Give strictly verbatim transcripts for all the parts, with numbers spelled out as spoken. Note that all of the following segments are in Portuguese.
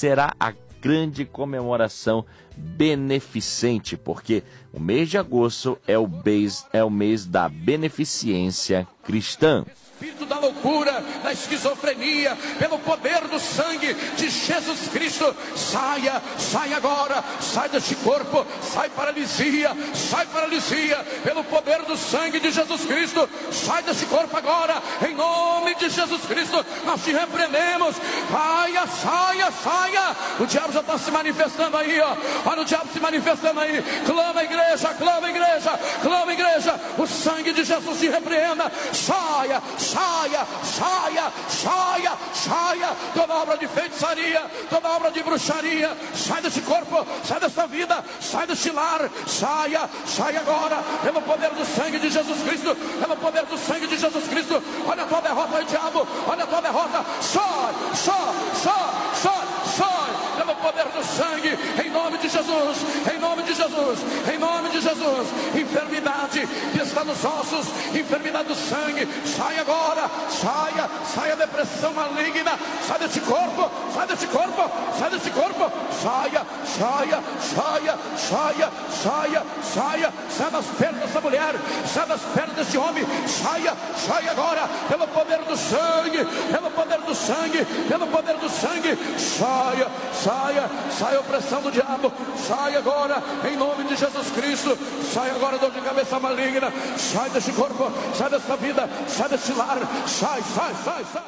será a grande comemoração beneficente, porque o mês de agosto é o mês, é o mês da beneficência cristã. Espírito da loucura, da esquizofrenia, pelo poder do sangue de Jesus Cristo, saia, sai agora, sai deste corpo, sai paralisia, sai paralisia, pelo poder do sangue de Jesus Cristo, sai deste corpo agora, em nome de Jesus Cristo, nós te repreendemos, saia, saia, saia, o diabo já está se manifestando aí, ó, olha o diabo se manifestando aí, clama igreja, clama igreja, clama igreja, o sangue de Jesus te repreenda, saia, saia, saia, saia, saia, toda obra de feitiçaria, toda obra de bruxaria, sai desse corpo, sai dessa vida, sai desse lar, saia, saia agora, pelo poder do sangue de Jesus Cristo, pelo poder do sangue de Jesus Cristo, olha a tua derrota aí, diabo, olha a tua derrota, sai, sai, sai, sai, sai, pelo poder do sangue, em nome de Jesus, em nome de Jesus, em nome de Jesus, enfermidade que está nos ossos, enfermidade do sangue, sai agora, saia, saia depressão maligna, sai desse corpo, sai desse corpo, sai desse corpo, saia, saia, saia, saia, saia, saia, sai das pernas dessa mulher, sai das pernas desse homem, saia, saia agora, pelo poder do sangue, pelo poder do sangue, pelo poder do sangue, saia, saia, saia a opressão do diabo, saia agora, em nome de Jesus Cristo, sai agora dor de cabeça maligna, sai desse corpo, sai dessa vida, sai desse lar, sai, sai, sai, sai.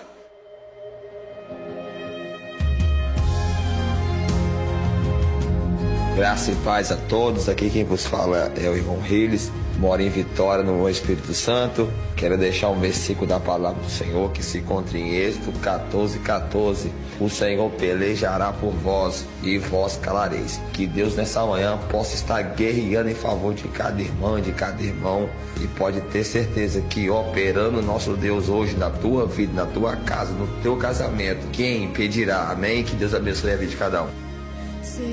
Graça e paz a todos, aqui quem vos fala é o irmão Riles, mora em Vitória, no Espírito Santo. Quero deixar um versículo da palavra do Senhor que se encontra em Êxodo quatorze, quatorze. O Senhor pelejará por vós e vós calareis. Que Deus nessa manhã possa estar guerreando em favor de cada irmã, de cada irmão. E pode ter certeza que operando nosso Deus hoje na tua vida, na tua casa, no teu casamento, quem impedirá? Amém? Que Deus abençoe a vida de cada um.